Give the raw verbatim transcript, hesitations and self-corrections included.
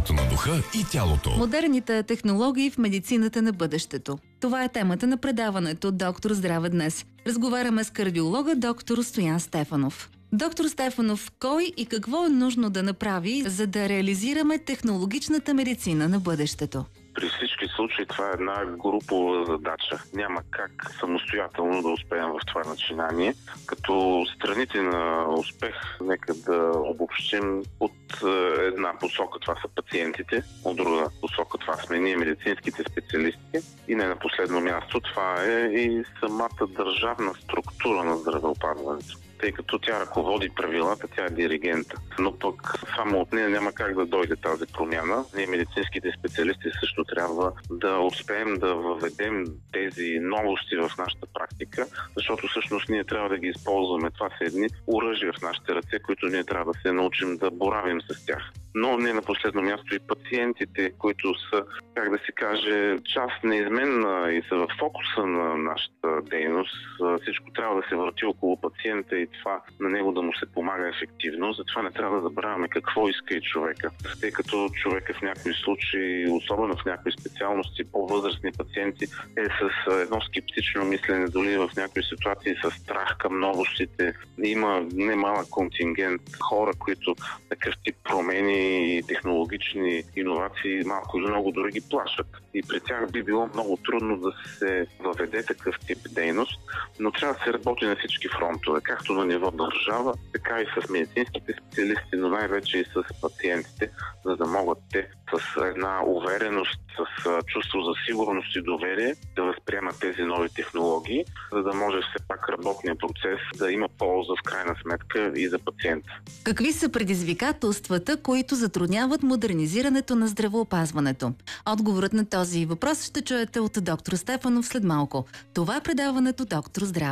здравето на духа и тялото. Модерните технологии в медицината на бъдещето. Това е темата на предаването «Доктор Здраве днес». Разговаряме с кардиолога доктор Стоян Стефанов. Доктор Стефанов, кой и какво е нужно да направи, за да реализираме технологичната медицина на бъдещето? При всички случаи това е една групова задача. Няма как самостоятелно да успеем в това начинание. Като страните на успех, нека да обобщим от една посока, това са пациентите, от друга посока, това сме ние, медицинските специалисти, и не на последно място, това е и самата държавна структура на здравеопазването, тъй като тя ръководи правилата, тя е диригента. Но пък само от нея няма как да дойде тази промяна. Ние, медицинските специалисти, също трябва да успеем да въведем тези новости в нашата практика, защото всъщност ние трябва да ги използваме. Това са едни оръжия в нашите ръце, които ние трябва да се научим да боравим с тях. Но не на последно място и пациентите, които са, как да се каже, част неизменна и са в фокуса на нашата дейност. Всичко трябва да се върти около пациента и това на него да му се помага ефективно. Затова не трябва да забравяме какво иска и човека. Тъй като човека в някои случаи, особено в някои специалности, по-възрастни пациенти, е с едно скептично мислене, дори в някои ситуации с страх към новостите. Има немалък контингент хора, които такъв тип промени и технологични иновации малко или много дори ги плашат. И при тях би било много трудно да се въведе такъв тип дейност, но трябва да се работи на всички фронтове, както на ниво държава, така и с медицинските специалисти, но най-вече и с пациентите, за да могат те с една увереност, с чувство за сигурност и доверие да възприемат тези нови технологии, за да може все пак работният процес да има полза в крайна сметка и за пациента. Какви са предизвикателствата, които затрудняват модернизирането на здравеопазването? Отговорът на този въпрос ще чуете от доктор Стефанов след малко. Това е предаването «Доктор Здраве».